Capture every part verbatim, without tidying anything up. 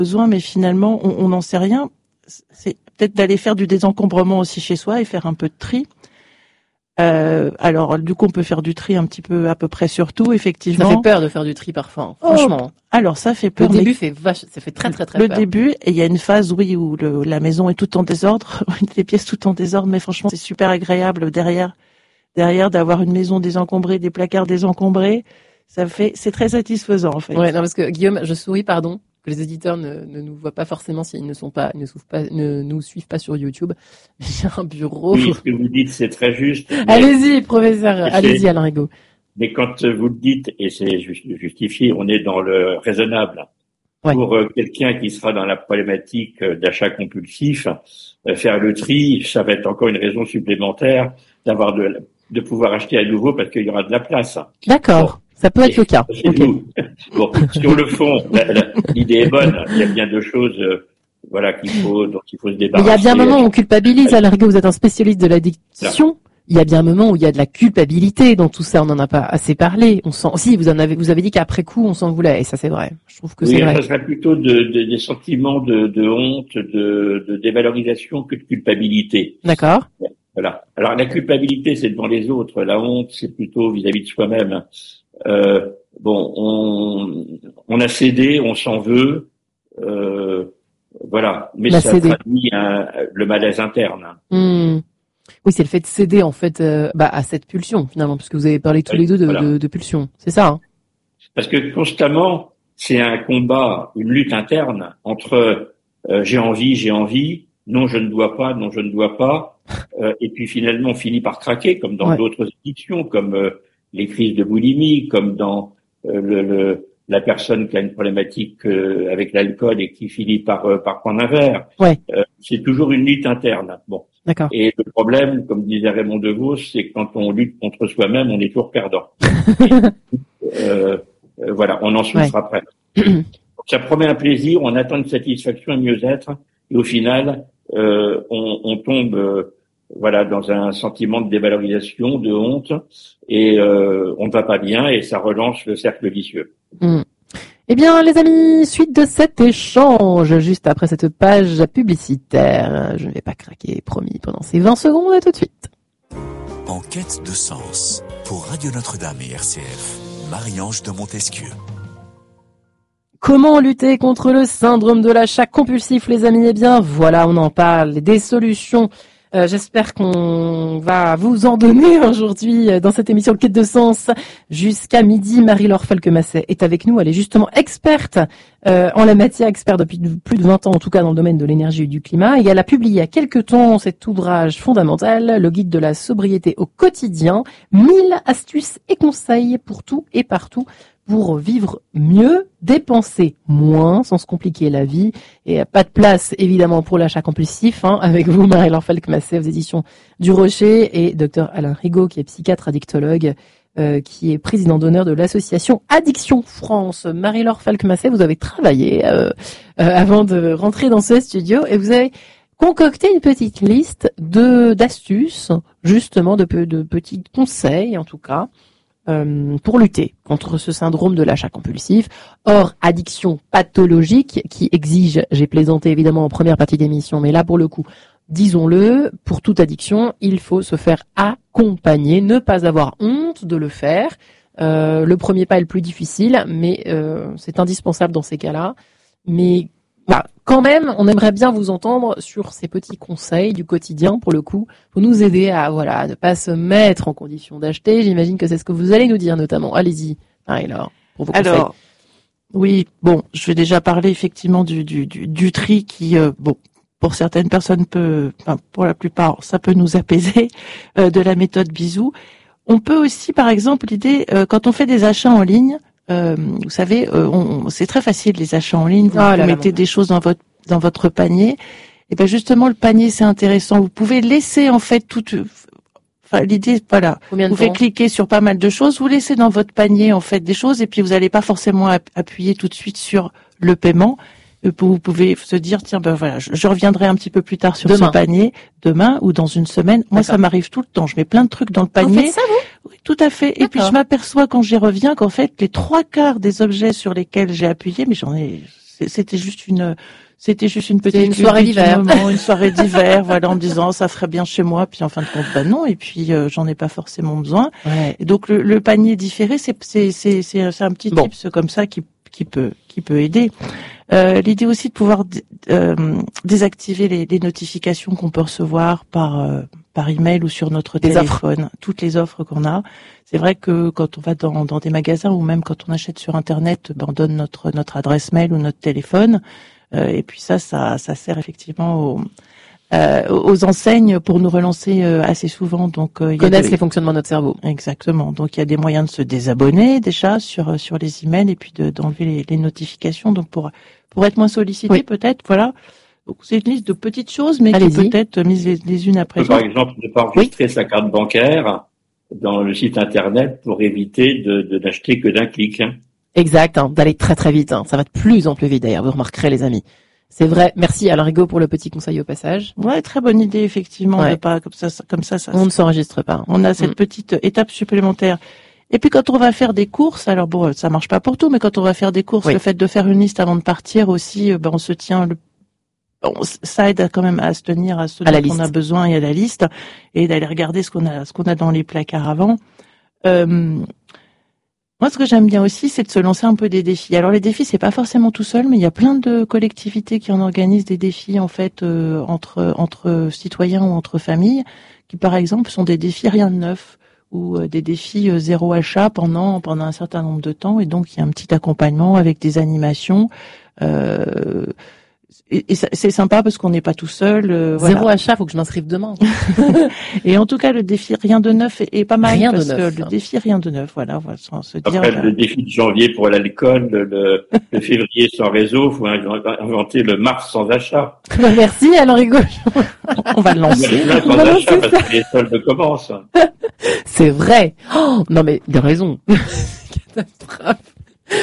besoin, mais finalement, on n'en sait rien. C'est peut-être d'aller faire du désencombrement aussi chez soi et faire un peu de tri. Euh, alors, du coup, on peut faire du tri un petit peu, à peu près sur tout, effectivement. Ça fait peur de faire du tri parfois, franchement. Oh, alors, ça fait peur. Le début fait vache, ça fait très très très le peur. Le début, et il y a une phase, oui, où le, la maison est toute en désordre, les pièces toutes en désordre, mais franchement, c'est super agréable derrière, derrière d'avoir une maison désencombrée, des placards désencombrés. Ça fait, c'est très satisfaisant, en fait. Ouais, non, parce que Guillaume, je souris, pardon, que les éditeurs ne, ne nous voient pas forcément s'ils ne sont pas, ne suivent pas, ne nous suivent pas sur YouTube. J'ai un bureau. Oui, ce que vous dites, c'est très juste. Allez-y, professeur, allez-y, Alain Rigaud. Mais quand vous le dites, et c'est justifié, on est dans le raisonnable. Ouais. Pour euh, quelqu'un qui sera dans la problématique euh, d'achat compulsif, euh, faire le tri, ça va être encore une raison supplémentaire d'avoir de, de pouvoir acheter à nouveau parce qu'il y aura de la place. D'accord. Bon. Ça peut être et, le cas. C'est okay. Nous. Bon, sur le fond, la, la, l'idée est bonne. Il y a bien deux choses, euh, voilà, qu'il faut, dont il faut se débarrasser. Mais il y a bien un moment où on culpabilise. Alain Rigaud, vous êtes un spécialiste de l'addiction. Là. Il y a bien un moment où il y a de la culpabilité dans tout ça. On n'en a pas assez parlé. On sent, si vous en avez, vous avez dit qu'après coup, on s'en voulait. Et ça, c'est vrai. Je trouve que oui, c'est vrai. Ça serait plutôt de, de, des sentiments de, de honte, de, de dévalorisation que de culpabilité. D'accord. Voilà. Alors, la culpabilité, c'est devant les autres. La honte, c'est plutôt vis-à-vis de soi-même. Euh, bon, on, on a cédé, on s'en veut, euh, voilà. Mais ça cédé. traduit un, le malaise interne. Mmh. Oui, c'est le fait de céder en fait euh, bah, à cette pulsion finalement, puisque vous avez parlé tous oui, les deux de, voilà. de, de pulsion. C'est ça. Hein. Parce que constamment, c'est un combat, une lutte interne entre euh, j'ai envie, j'ai envie, non je ne dois pas, non je ne dois pas, euh, et puis finalement on finit par craquer, comme dans ouais. d'autres addictions, comme euh, les crises de boulimie, comme dans euh, le, le, la personne qui a une problématique euh, avec l'alcool et qui finit par, euh, par prendre un verre. Ouais. Euh, c'est toujours une lutte interne. Bon. D'accord. Et le problème, comme disait Raymond DeVos, c'est que quand on lutte contre soi-même, on est toujours perdant. euh, euh, voilà, on en souffre ouais. après. Donc, ça promet un plaisir, on attend une satisfaction, un mieux-être, et au final, euh, on, on tombe... Euh, voilà, dans un sentiment de dévalorisation, de honte, et euh, on ne va pas bien, et ça relance le cercle vicieux. Mmh. Eh bien, les amis, suite de cet échange, juste après cette page publicitaire, je ne vais pas craquer, promis, pendant ces vingt secondes, à tout de suite. En quête de sens, pour Radio Notre-Dame et R C F, Marie-Ange de Montesquieu. Comment lutter contre le syndrome de l'achat compulsif, les amis? Eh bien, voilà, on en parle, des solutions. Euh, j'espère qu'on va vous en donner aujourd'hui dans cette émission Quête de Sens jusqu'à midi. Marie-Laure Falquemasset est avec nous. Elle est justement experte euh, en la matière, experte depuis plus de vingt ans en tout cas dans le domaine de l'énergie et du climat. Et elle a publié il y a quelques temps cet ouvrage fondamental, le guide de la sobriété au quotidien, mille astuces et conseils pour tout et partout, pour vivre mieux, dépenser moins sans se compliquer la vie. Et pas de place, évidemment, pour l'achat compulsif, hein, avec vous, Marie-Laure Falquemasset, aux éditions du Rocher, et docteur Alain Rigaud, qui est psychiatre addictologue, euh, qui est président d'honneur de l'association Addiction France. Marie-Laure Falquemasset, vous avez travaillé euh, euh, avant de rentrer dans ce studio, et vous avez concocté une petite liste de d'astuces, justement, de, de petits conseils, en tout cas, Euh, pour lutter contre ce syndrome de l'achat compulsif. Or, addiction pathologique qui exige, j'ai plaisanté évidemment en première partie d'émission, mais là pour le coup, disons-le, pour toute addiction, il faut se faire accompagner, ne pas avoir honte de le faire. Euh, le premier pas est le plus difficile, mais euh, c'est indispensable dans ces cas-là. Mais bah, quand même, on aimerait bien vous entendre sur ces petits conseils du quotidien, pour le coup, pour nous aider à voilà ne pas se mettre en condition d'acheter. J'imagine que c'est ce que vous allez nous dire notamment. Allez-y, Marie-Laure, pour vos conseils. Alors, oui, bon, je vais déjà parler effectivement du du du, du tri qui, euh, bon, pour certaines personnes peut, enfin, pour la plupart, ça peut nous apaiser, euh, de la méthode bisou. On peut aussi, par exemple, l'idée euh, quand on fait des achats en ligne. Euh, vous savez, euh, on, c'est très facile les achats en ligne. Vous, oh vous mettez là, des choses dans votre dans votre panier. Et ben justement, le panier c'est intéressant. Vous pouvez laisser en fait toute. Enfin, l'idée, voilà. Vous pouvez cliquer sur pas mal de choses. Vous laissez dans votre panier en fait des choses, et puis vous n'allez pas forcément appuyer tout de suite sur le paiement. Vous pouvez se dire tiens ben voilà, je, je reviendrai un petit peu plus tard sur demain. Ce panier demain ou dans une semaine. Moi, D'accord. Ça m'arrive tout le temps. Je mets plein de trucs dans le panier. Vous faites ça, vous ? Oui, tout à fait. D'accord. Et puis je m'aperçois quand j'y reviens qu'en fait les trois quarts des objets sur lesquels j'ai appuyé, mais j'en ai c'était juste une, c'était juste une petite une soirée d'hiver, moment, une soirée d'hiver, voilà, en me disant ça ferait bien chez moi, puis en fin de compte, bah non, et puis euh, j'en ai pas forcément besoin. Ouais. Et donc le, le panier différé, c'est c'est c'est c'est, c'est un petit bon. tips comme ça qui qui peut qui peut aider. Euh, l'idée aussi de pouvoir d- euh, désactiver les, les notifications qu'on peut recevoir par euh, par email ou sur notre Des téléphone, toutes les offres qu'on a. C'est vrai que quand on va dans, dans des magasins ou même quand on achète sur Internet, ben on donne notre notre adresse mail ou notre téléphone. Euh, et puis ça, ça, ça sert effectivement aux, euh, aux enseignes pour nous relancer euh, assez souvent. Donc, euh, il y a Connaissent de- les fonctionnements de notre cerveau. Exactement. Donc, il y a des moyens de se désabonner déjà sur sur les emails et puis de, d'enlever les, les notifications. Donc, pour pour être moins sollicité, Oui. peut-être, voilà. Donc, c'est une liste de petites choses, mais Allez-y. qui peut être mises les, les unes après On les peut, par autres. exemple, ne pas enregistrer sa carte bancaire dans le site internet pour éviter de, de n'acheter que d'un clic. Exact, hein, d'aller très très vite. Hein. Ça va de plus en plus vite d'ailleurs, vous remarquerez les amis. C'est vrai. Merci à Rigo pour le petit conseil au passage. Ouais, très bonne idée effectivement. Ouais. De pas comme ça, ça- comme ça, ça. On ne s'enregistre pas. On a cette Mm. petite étape supplémentaire. Et puis quand on va faire des courses, alors bon, ça marche pas pour tout, mais quand on va faire des courses, Oui. le fait de faire une liste avant de partir aussi, euh, ben on se tient le bon, ça aide à, quand même à se tenir à ce À la dont on a liste. besoin et à la liste et d'aller regarder ce qu'on a ce qu'on a dans les placards avant. Euh, moi, ce que j'aime bien aussi, c'est de se lancer un peu des défis. Alors, les défis, c'est pas forcément tout seul, mais il y a plein de collectivités qui en organisent des défis, en fait, euh, entre entre citoyens ou entre familles, qui, par exemple, sont des défis rien de neuf ou euh, des défis euh, zéro achat pendant pendant un certain nombre de temps. Et donc, il y a un petit accompagnement avec des animations. Euh, et, et ça- c'est sympa parce qu'on n'est pas tout seul. euh, voilà. Zéro achat, faut que je m'inscrive demain. Et en tout cas, le défi rien de neuf est, est pas mal Rien de parce neuf. que le défi rien de neuf, voilà, voilà, sans se dire. Après bah, le défi de janvier pour aller à l'école, le, le, le février sans réseau, faut inventer le mars sans achat. Merci alors Rigo. on va le lancer. Il y en a plein On sans va achat lancer parce que les soldes commencent. C'est vrai. Oh, non mais il a raison. Catastrophe.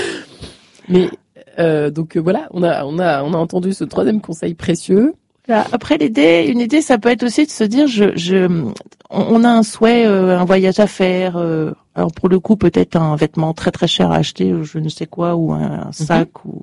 Mais euh, donc euh, voilà, on a on a on a entendu ce troisième conseil précieux. Voilà. Après l'idée, une idée, ça peut être aussi de se dire, je, je, on on a un souhait, euh, un voyage à faire. euh, alors pour le coup, peut-être un vêtement très très cher à acheter, ou je ne sais quoi, ou un, un sac, ou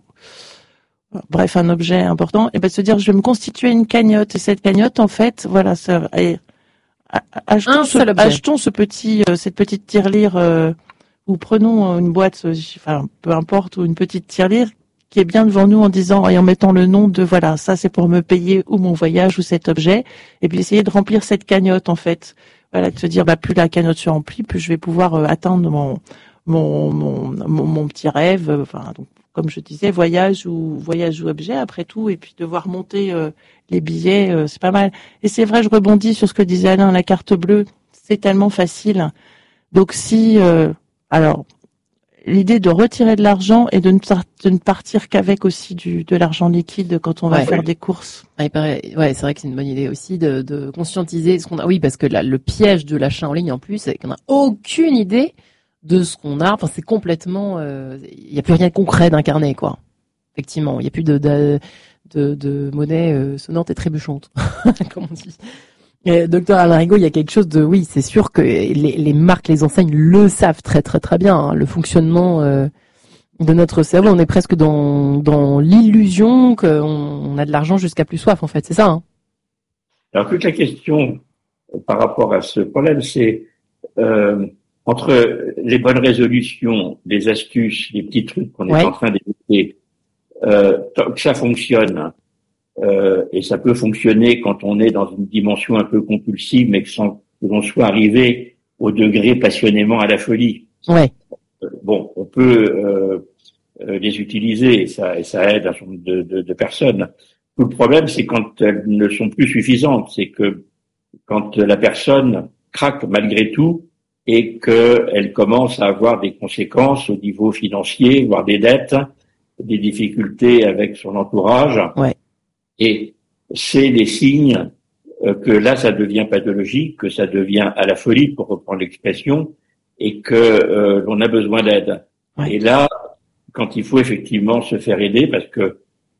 bref un objet important. Et ben se dire, je vais me constituer une cagnotte. Et cette cagnotte, en fait, voilà, ça. Allez, a- a- achetons, Un ce, seul objet. achetons ce petit, euh, cette petite tirelire, euh, ou prenons euh, une boîte, euh, enfin peu importe, ou une petite tirelire qui est bien devant nous en disant et en mettant le nom de voilà, ça c'est pour me payer ou mon voyage ou cet objet, et puis essayer de remplir cette cagnotte en fait. Voilà, de se dire bah plus la cagnotte se remplit, plus je vais pouvoir euh, atteindre mon mon, mon mon mon petit rêve. euh, Enfin donc comme je disais, voyage ou voyage ou objet après tout, et puis devoir monter euh, les billets, euh, c'est pas mal. Et c'est vrai, je rebondis sur ce que disait Alain, la carte bleue, c'est tellement facile. Donc si euh, alors l'idée de retirer de l'argent et de ne, par- de ne partir qu'avec aussi du, de l'argent liquide quand on va Ouais. faire des courses. Ah, il paraît, ouais, c'est vrai que c'est une bonne idée aussi de, de conscientiser ce qu'on a. Oui, parce que là, le piège de l'achat en ligne en plus, c'est qu'on n'a aucune idée de ce qu'on a. Enfin, c'est complètement, euh, il n'y a plus rien de concret d'incarné, quoi. Effectivement, il n'y a plus de de, de, de monnaie euh, sonnante et trébuchante, comme on dit. Euh, Docteur Alain Rigaud, il y a quelque chose de, oui, c'est sûr que les, les marques, les enseignes le savent très très très bien, hein, le fonctionnement euh, de notre cerveau. On est presque dans dans l'illusion qu'on on a de l'argent jusqu'à plus soif, en fait, c'est ça. Hein. Alors toute la question euh, par rapport à ce problème, c'est euh, entre les bonnes résolutions, les astuces, les petits trucs qu'on Ouais. est en train d'écouter, euh, tant que ça fonctionne, euh, et ça peut fonctionner quand on est dans une dimension un peu compulsive, mais que sans que l'on soit arrivé au degré passionnément à la folie. Ouais. Euh, bon, on peut euh, euh, les utiliser et ça, et ça aide un certain nombre de, de, de personnes. Tout le problème, c'est quand elles ne sont plus suffisantes, c'est que quand la personne craque malgré tout et qu'elle commence à avoir des conséquences au niveau financier, voire des dettes, des difficultés avec son entourage. Ouais. Et c'est les signes euh, que là, ça devient pathologique, que ça devient à la folie, pour reprendre l'expression, et que euh, l'on a besoin d'aide. Ouais. Et là, quand il faut effectivement se faire aider, parce que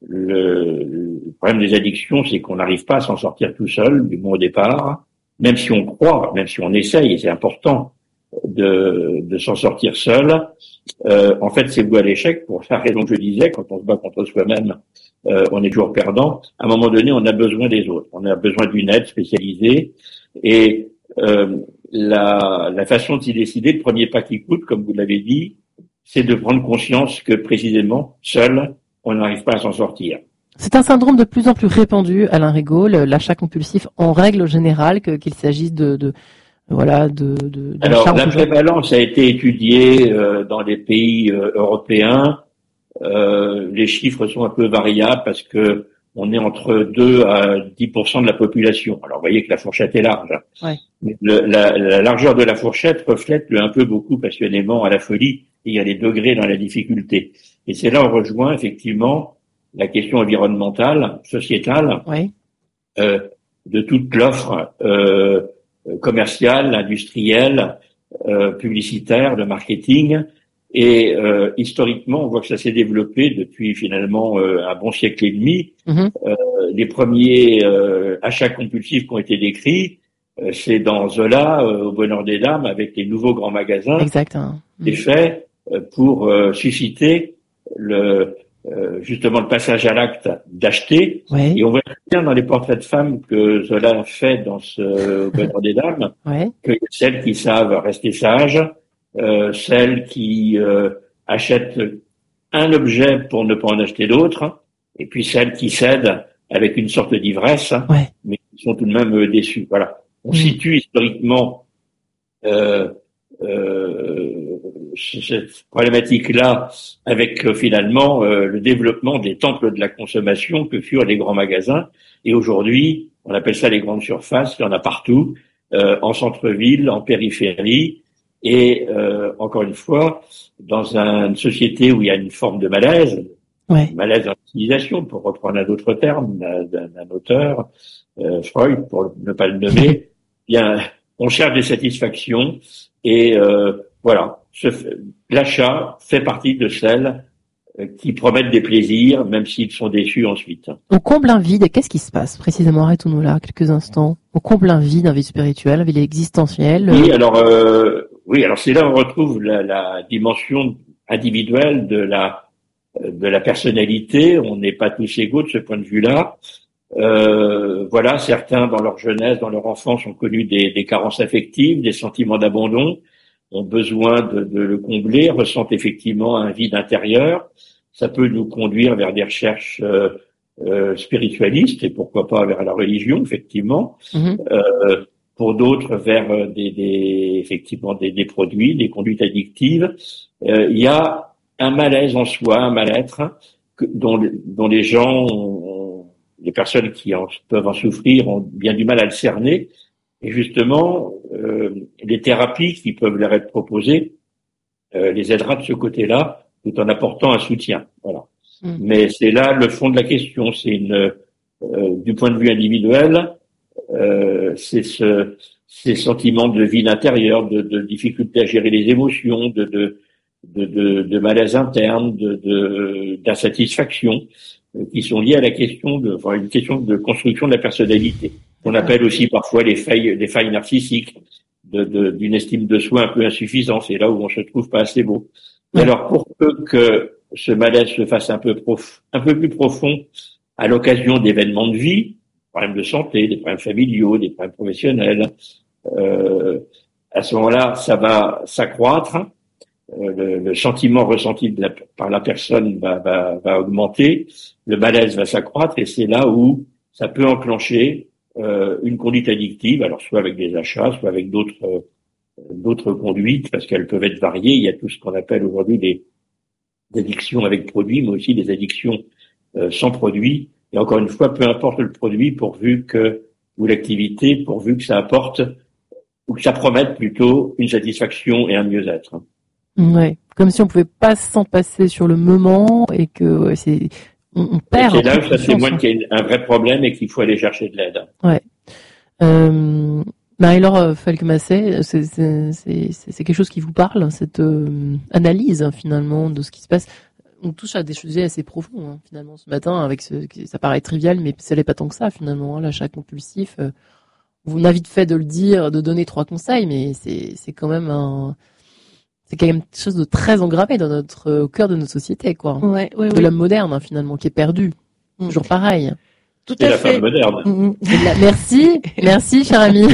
le, le problème des addictions, c'est qu'on n'arrive pas à s'en sortir tout seul, du moins au départ, même si on croit, même si on essaye, et c'est important, de, de s'en sortir seul. Euh, en fait, c'est voué à l'échec pour la raison que je disais, quand on se bat contre soi-même, euh, on est toujours perdant. À un moment donné, on a besoin des autres. On a besoin d'une aide spécialisée. Et euh, la, la façon de s'y décider, le premier pas qui coûte, comme vous l'avez dit, c'est de prendre conscience que précisément, seul, on n'arrive pas à s'en sortir. C'est un syndrome de plus en plus répandu, Alain Rigaud, l'achat compulsif en règle générale, que, qu'il s'agisse de, de voilà, de, de Alors, la prévalence a été étudiée euh, dans les pays euh, européens. Euh, les chiffres sont un peu variables parce que on est entre deux à dix pour cent de la population. Alors, vous voyez que la fourchette est large. Ouais. Mais le, la, la largeur de la fourchette reflète un peu beaucoup passionnément à la folie. Il y a des degrés dans la difficulté. Et c'est là où on rejoint effectivement la question environnementale, sociétale, ouais. euh, de toute l'offre euh, commerciale, industrielle, euh, publicitaire, de marketing. Et euh, historiquement, on voit que ça s'est développé depuis finalement euh, un bon siècle et demi. Mm-hmm. Euh, les premiers euh, achats compulsifs qui ont été décrits, euh, c'est dans Zola, euh, au Bonheur des Dames, avec les nouveaux grands magasins. Exact. Hein. Des faits euh, pour euh, susciter le euh, justement le passage à l'acte d'acheter. Ouais. Et on voit bien dans les portraits de femmes que Zola fait dans ce Bonheur des Dames, ouais. que celles qui savent rester sages, Euh, celles qui euh, achètent un objet pour ne pas en acheter d'autres, et puis celles qui cèdent avec une sorte d'ivresse, ouais. mais qui sont tout de même euh, déçues. Voilà. On mmh. situe historiquement euh, euh, cette problématique-là avec euh, finalement euh, le développement des temples de la consommation que furent les grands magasins. Et aujourd'hui, on appelle ça les grandes surfaces. Il y en a partout, euh, en centre-ville, en périphérie. Et euh, encore une fois, dans une société où il y a une forme de malaise, ouais. malaise dans l'utilisation, pour reprendre un autre terme d'un, d'un auteur, euh, Freud, pour ne pas le nommer, bien, on cherche des satisfactions et euh, voilà, ce, l'achat fait partie de celles qui promettent des plaisirs, même s'ils sont déçus ensuite. On comble un vide, et qu'est-ce qui se passe précisément? Arrêtons-nous là quelques instants. On comble un vide, un vide spirituel, un vide existentiel. Oui, alors euh, oui, alors c'est là où on retrouve la, la dimension individuelle de la de la personnalité. On n'est pas tous égaux de ce point de vue-là. Euh, voilà, certains dans leur jeunesse, dans leur enfance, ont connu des, des carences affectives, des sentiments d'abandon, ont besoin de, de le combler, ressentent effectivement un vide intérieur. Ça peut nous conduire vers des recherches euh, euh, spiritualistes et pourquoi pas vers la religion, effectivement. Mmh. Euh, pour d'autres, vers des, des effectivement des, des produits, des conduites addictives. Euh, il y a un malaise en soi, un mal-être que, dont, dont les gens, ont, les personnes qui en, peuvent en souffrir, ont bien du mal à le cerner. Et justement, euh, les thérapies qui peuvent leur être proposées euh, les aidera de ce côté-là, tout en apportant un soutien. Voilà. Mmh. Mais c'est là le fond de la question. C'est une, euh, du point de vue individuel, euh, c'est ce, ces sentiments de vide intérieur, de, de difficulté à gérer les émotions, de, de, de, de, de malaise interne, de, de, d'insatisfaction, euh, qui sont liés à la question de, enfin, une question de construction de la personnalité. On appelle aussi parfois les failles, les failles narcissiques, de, de, d'une estime de soi un peu insuffisante. C'est là où on se trouve pas assez beau. Et alors, pour peu que ce malaise se fasse un peu prof, un peu plus profond à l'occasion d'événements de vie, des problèmes de santé, des problèmes familiaux, des problèmes professionnels, euh, à ce moment-là, ça va s'accroître. Euh, le, le sentiment ressenti de la, par la personne va, va, va augmenter. Le malaise va s'accroître et c'est là où ça peut enclencher Euh, une conduite addictive, alors soit avec des achats, soit avec d'autres euh, d'autres conduites, parce qu'elles peuvent être variées. Il y a tout ce qu'on appelle aujourd'hui des, des addictions avec produits, mais aussi des addictions euh, sans produit. Et encore une fois, peu importe le produit, pourvu que ou l'activité, pourvu que ça apporte ou que ça promette plutôt une satisfaction et un mieux-être. Ouais, comme si on pouvait pas s'en passer sur le moment et que ouais, c'est on perd. C'est là où ça témoigne qu'il y a un vrai problème et qu'il faut aller chercher de l'aide. Ouais. Euh, Marie-Laure Falquemassé, c'est, c'est, c'est, c'est quelque chose qui vous parle, cette euh, analyse hein, finalement de ce qui se passe. On touche à des sujets assez profonds hein, finalement ce matin avec ce, ça paraît trivial, mais ça l'est pas tant que ça finalement. Hein, l'achat compulsif, euh, on a vite fait de le dire, de donner trois conseils, mais c'est, c'est quand même un, c'est quand même quelque chose de très engrammé dans notre, au cœur de notre société, quoi. Ouais, ouais, de oui. l'homme moderne, hein, finalement, qui est perdu. Mm. Toujours pareil. Tout Et à la fait. femme moderne. Mm. La- merci, merci, cher ami.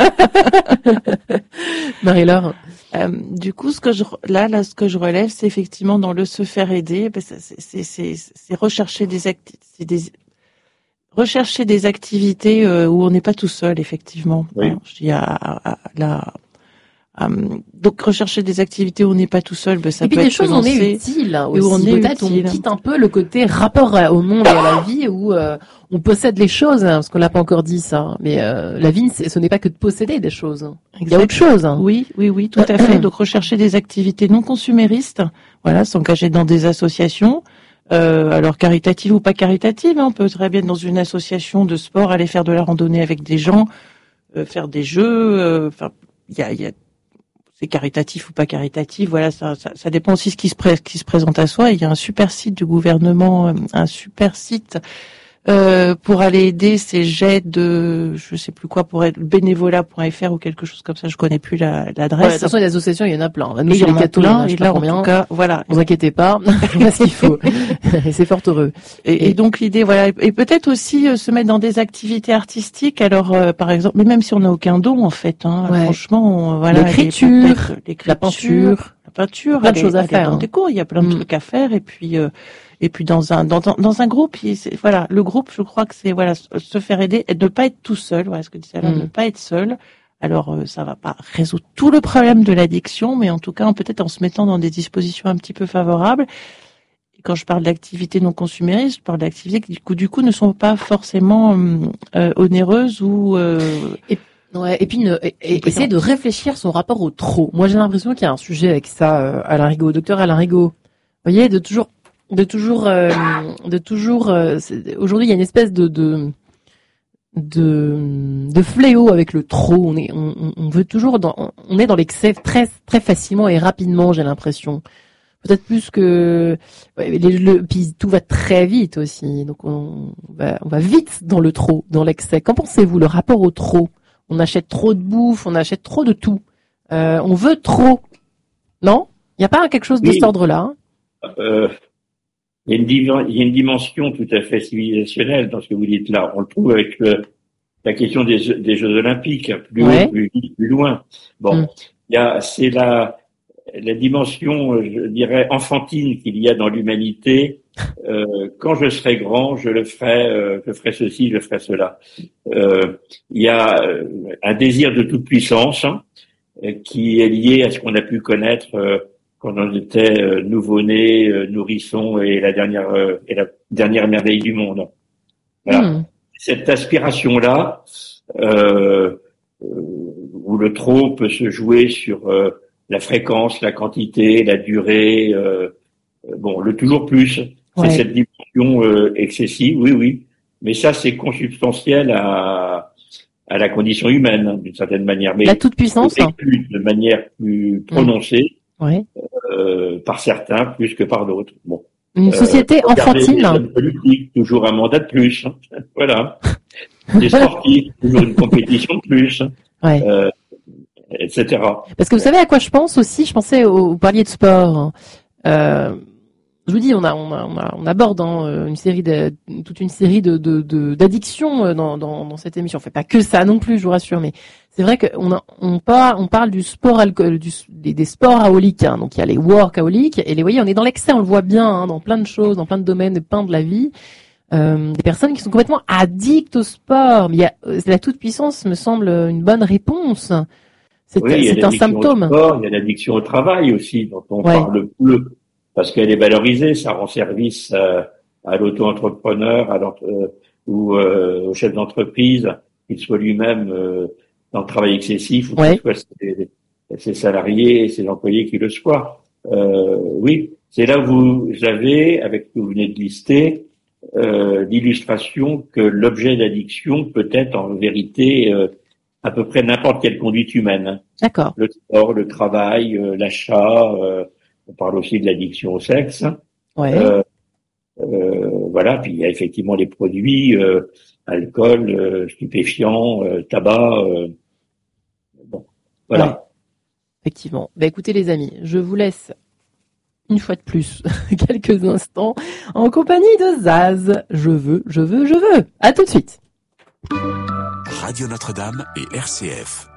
Marie-Laure. Euh, du coup, ce que je là, là, ce que je relève, c'est effectivement dans le se faire aider, ben, c'est, c'est, c'est, c'est rechercher des acti- c'est des rechercher des activités euh, où on n'est pas tout seul, effectivement. Oui. Hein, je dis à, à, à la à, donc rechercher des activités où on n'est pas tout seul, ben, ça Et puis peut des être choses se où on est lancer. utile et où aussi. on est Peut-être utile. on quitte un peu le côté rapport à- au monde et à la vie où euh, on possède les choses, hein, parce qu'on l'a pas encore dit ça. Mais euh, la vie, c'est- ce n'est pas que de posséder des choses. Il y a autre chose. Hein. Oui, oui, oui, tout à fait. Donc rechercher des activités non consuméristes, voilà, s'engager dans des associations, euh, alors caritatives ou pas caritatives. Hein, on peut très bien dans une association de sport aller faire de la randonnée avec des gens, euh, faire des jeux. Enfin, il y a, il y a, c'est caritatif ou pas caritatif. Voilà, ça, ça, ça dépend aussi de ce qui se, pré- qui se présente à soi. Il y a un super site du gouvernement, euh, un super site. Euh, pour aller aider ces jets de, je sais plus quoi, pour être bénévolat point f r ou quelque chose comme ça, je connais plus la, l'adresse. Ouais, de toute façon, les associations, il y en a plein. Nous, Et il chez y les en a cathos, il y en plein, a, je et sais là, pas en combien. tout cas, voilà. Ne vous inquiétez pas, on fait ce qu'il faut. Et c'est fort heureux. Et, et donc l'idée, voilà, et peut-être aussi euh, se mettre dans des activités artistiques. Alors, euh, par exemple, mais même si on n'a aucun don, en fait, hein, Ouais. franchement, on- voilà, L'écriture, les- peut-être l'écriture, la peinture, la peinture, plein de aller- choses à aller faire, dans hein. des cours, il y a plein de Mm. trucs à faire, et puis. Euh, Et puis dans un dans, dans, dans un groupe, il- c'est, voilà, le groupe, je crois que c'est voilà se faire aider et ne pas être tout seul. Voilà ce que disait Alain, Mm. ne pas être seul. Alors euh, ça va pas résoudre tout le problème de l'addiction, mais en tout cas peut-être en se mettant dans des dispositions un petit peu favorables. Et quand je parle d'activités non consuméristes, je parle d'activités qui du coup, du coup ne sont pas forcément euh, onéreuses ou euh, Ouais, et puis ne, et, et C'est essayer de réfléchir son rapport au trop. Moi, j'ai l'impression qu'il y a un sujet avec ça, euh, Alain Rigaud, docteur Alain Rigaud. Vous voyez, de toujours, de toujours, euh, de toujours. euh, c'est- aujourd'hui, il y a une espèce de de de, de fléau avec le trop. On est, on, on- on veut toujours, dans, on est dans l'excès très très facilement et rapidement. J'ai l'impression. Peut-être plus que ouais, les- le, puis tout va très vite aussi. Donc on va, on va vite dans le trop, dans l'excès. Qu'en pensez-vous, le rapport au trop? On achète trop de bouffe, on achète trop de tout. Euh, on veut trop. Non? Il n'y a pas quelque chose de Oui. cet ordre-là? Hein? Euh, il y a une div- il y a une dimension tout à fait civilisationnelle dans ce que vous dites là. On le trouve avec le, la question des, Jeux- des Jeux Olympiques, plus Ouais. haut, plus vite, plus loin. Bon, Mm. il y a, c'est la, la dimension, euh, je dirais, enfantine qu'il y a dans l'humanité. Euh, quand je serai grand, je le ferai, euh, je ferai ceci, je ferai cela. Euh, il y a euh, un désir de toute puissance hein, euh, qui est lié à ce qu'on a pu connaître euh, quand on était euh, nouveau-né, euh, nourrisson et la dernière euh, et la dernière merveille du monde. Voilà. Mm. Cette aspiration-là, euh, euh, où le trop peut se jouer sur euh, la fréquence, la quantité, la durée, euh, euh, bon, le toujours plus, Ouais. c'est cette dimension euh, excessive, oui, oui. Mais ça, c'est consubstantiel à, à la condition humaine, hein, d'une certaine manière. Mais La toute-puissance? peut-être plus, de manière plus prononcée Ouais. euh, par certains plus que par d'autres. Bon. Une société Euh, regardez les enfantine? hommes politiques, toujours un mandat de plus. hein. Voilà. Les sportifs, toujours une compétition de plus, Ouais. euh, et cetera. Parce que vous savez à quoi je pense aussi? Je pensais au, vous parliez de sport. Euh, je vous dis, on a, on a, on, a, on aborde hein, une série de, toute une série de, de, de d'addictions dans, dans, dans cette émission. On fait pas que ça non plus, je vous rassure, mais c'est vrai qu'on a, on parle, on parle du sport alcool, du, des, des sports aoliques. Hein. Donc il y a les workaholiques et les, vous voyez, on est dans l'excès, on le voit bien hein, dans plein de choses, dans plein de domaines, plein de la vie. Euh, des personnes qui sont complètement addictes au sport. Mais il y a, la toute puissance me semble une bonne réponse. C'est, Oui, il y a c'est un l'addiction au symptôme. sport, il y a l'addiction au travail aussi, dont on Ouais. parle peu, parce qu'elle est valorisée, ça rend service euh, à l'auto-entrepreneur, à l'entre- euh, ou euh, au chef d'entreprise, qu'il soit lui-même euh, dans le travail excessif, ou Ouais. que ce soit ses, ses salariés et ses employés qui le soient. Euh, oui, c'est là où vous avez, avec ce que vous venez de lister, euh, l'illustration que l'objet d'addiction peut être en vérité euh, à peu près n'importe quelle conduite humaine. D'accord. Le sport, le travail, euh, l'achat, euh, on parle aussi de l'addiction au sexe. Ouais. Euh, euh, voilà. voilà. Puis il y a effectivement les produits, euh, alcool, euh, stupéfiants, euh, tabac. Euh, bon, voilà. Ouais, effectivement. Bah écoutez les amis, je vous laisse une fois de plus quelques instants en compagnie de Zaz. Je veux, je veux, je veux. À tout de suite. Radio Notre-Dame et R C F.